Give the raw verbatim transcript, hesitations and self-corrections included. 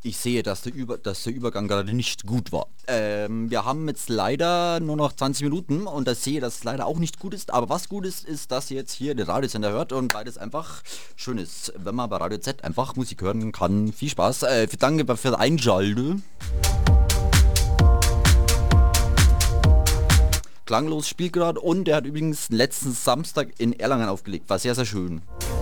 Ich sehe, dass der, Über dass der Übergang gerade nicht gut war. Ähm, wir haben jetzt leider nur noch zwanzig Minuten und ich sehe, dass es leider auch nicht gut ist. Aber was gut ist, ist, dass ihr jetzt hier den Radiosender hört und beides einfach schön ist. Wenn man bei Radio Z einfach Musik hören kann. Viel Spaß. Äh, danke für das Einschalten. Klanglos spielt gerade und er hat übrigens letzten Samstag in Erlangen aufgelegt. War sehr, sehr schön.